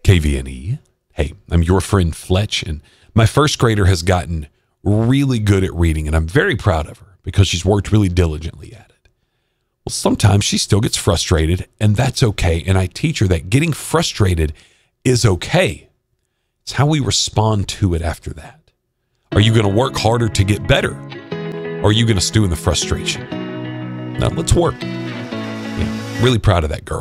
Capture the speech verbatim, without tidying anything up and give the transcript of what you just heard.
K V N E. Hey, I'm your friend Fletch, and my first grader has gotten really good at reading, and I'm very proud of her because she's worked really diligently at it. Well, sometimes she still gets frustrated, and that's okay, and I teach her that getting frustrated is okay. It's how we respond to it after that. Are you going to work harder to get better? Or are you going to stew in the frustration? Now, let's work. Yeah, really proud of that girl.